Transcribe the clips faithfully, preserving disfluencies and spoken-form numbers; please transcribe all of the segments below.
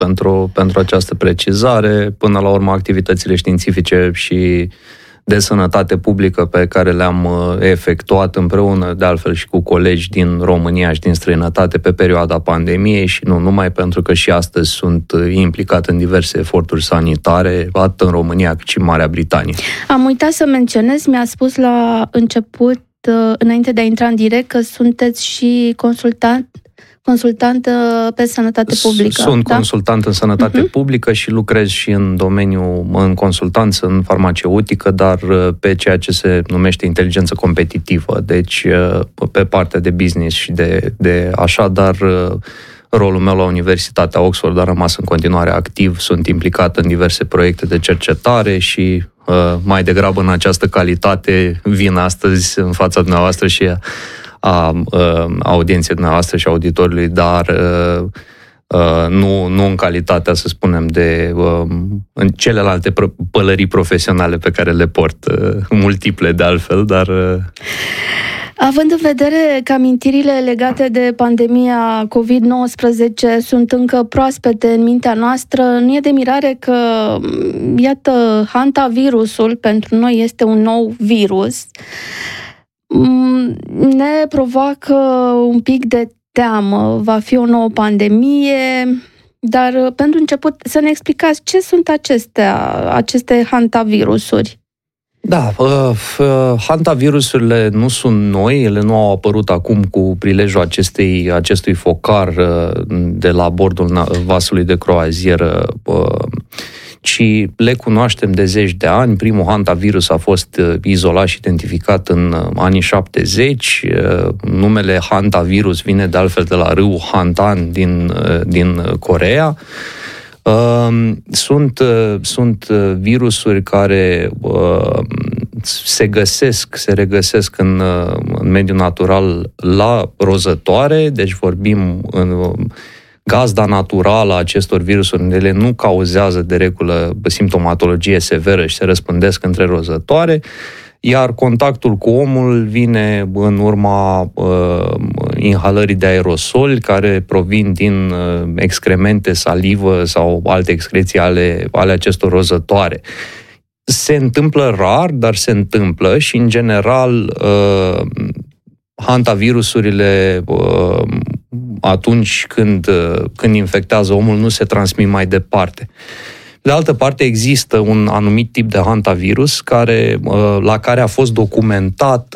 pentru, pentru această precizare. Până la urmă, activitățile științifice și de sănătate publică pe care le-am efectuat împreună, de altfel și cu colegi din România și din străinătate pe perioada pandemiei și nu numai, pentru că și astăzi sunt implicat în diverse eforturi sanitare, atât în România cât și în Marea Britanie. Am uitat să menționez, mi-a spus la început, înainte de a intra în direct, că sunteți și consultant Consultant pe sănătate publică. Sunt da? consultant în sănătate uh-huh. publică și lucrez și în domeniul, în consultanță, în farmaceutică, dar pe ceea ce se numește inteligență competitivă. Deci pe partea de business și de, de așa, dar rolul meu la Universitatea Oxford a rămas în continuare activ. Sunt implicat în diverse proiecte de cercetare și mai degrabă în această calitate vin astăzi în fața dumneavoastră și a a audienței dumneavoastră și auditorului, dar uh, uh, nu, nu în calitatea, să spunem, de uh, în celelalte pălării profesionale pe care le port, uh, multiple de altfel, dar... Uh... Având în vedere că amintirile legate de pandemia covid nouăsprezece sunt încă proaspete în mintea noastră, nu e de mirare că, iată, hantavirusul pentru noi este un nou virus. Ne provoacă un pic de teamă. Va fi o nouă pandemie, dar pentru început să ne explicați ce sunt acestea, aceste hantavirusuri. Da, uh, hantavirusurile nu sunt noi, ele nu au apărut acum cu prilejul acestei, acestui focar uh, de la bordul vasului de croazieră, uh, ci le cunoaștem de zeci de ani. Primul hantavirus a fost izolat și identificat în anii șaptezeci. Numele hantavirus vine de altfel de la râul Hantan din, din Coreea. Sunt, sunt virusuri care se găsesc, se regăsesc în, în mediul natural la rozătoare, deci vorbim în gazda naturală a acestor virusuri, ele nu cauzează de regulă simptomatologie severă și se răspândesc între rozătoare, iar contactul cu omul vine în urma uh, inhalării de aerosoli care provin din uh, excremente, salivă sau alte excreții ale, ale acestor rozătoare. Se întâmplă rar, dar se întâmplă și, în general, uh, hantavirusurile uh, atunci când, când infectează omul, nu se transmit mai departe. De altă parte, există un anumit tip de hantavirus care, la care a fost documentat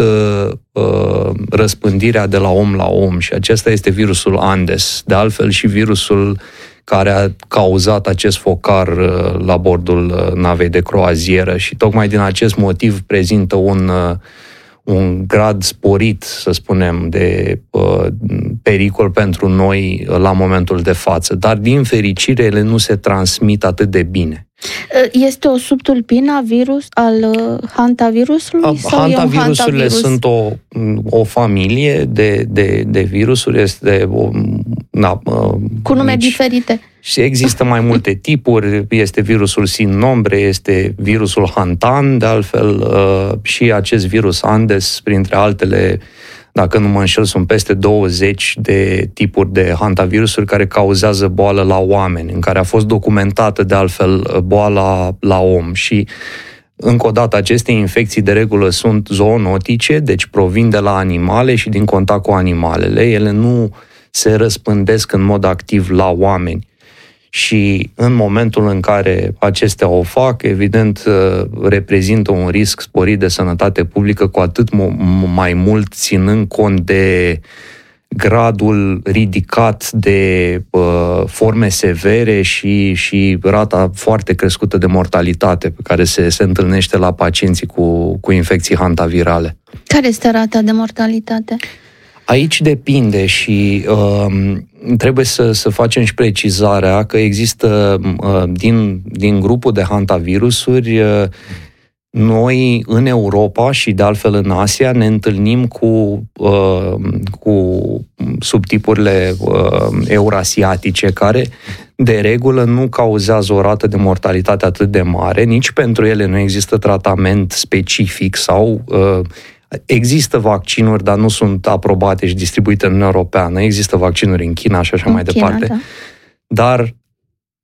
răspândirea de la om la om și acesta este virusul Andes. De altfel și virusul care a cauzat acest focar la bordul navei de croazieră și tocmai din acest motiv prezintă un un grad sporit, să spunem, de uh, pericol pentru noi la momentul de față. Dar, din fericire, ele nu se transmit atât de bine. Este o subtulpină virus al hantavirusului? Hantavirusurile sunt o, o familie de, de, de virusuri. Este o, na, cu nume mici, diferite. Și există mai multe tipuri. Este virusul sin nombre, este virusul Hantan, de altfel, și acest virus Andes, printre altele, dacă nu mă înșel, sunt peste douăzeci de tipuri de hantavirusuri care cauzează boală la oameni, în care a fost documentată, de altfel, boala la om. Și, încă o dată, aceste infecții, de regulă, sunt zoonotice, deci provin de la animale și din contact cu animalele. Ele nu se răspândesc în mod activ la oameni. Și în momentul în care acestea o fac, evident, reprezintă un risc sporit de sănătate publică, cu atât mai mult ținând cont de gradul ridicat de uh, forme severe și, și rata foarte crescută de mortalitate pe care se, se întâlnește la pacienții cu, cu infecții hantavirale. Care este rata de mortalitate? Aici depinde și uh, trebuie să, să facem și precizarea că există uh, din, din grupul de hantavirusuri, uh, noi în Europa și de altfel în Asia ne întâlnim cu, uh, cu subtipurile uh, eurasiatice care de regulă nu cauzează o rată de mortalitate atât de mare, nici pentru ele nu există tratament specific sau uh, există vaccinuri, dar nu sunt aprobate și distribuite în Uniunea Europeană. Există vaccinuri în China și așa în mai China, departe. Da. Dar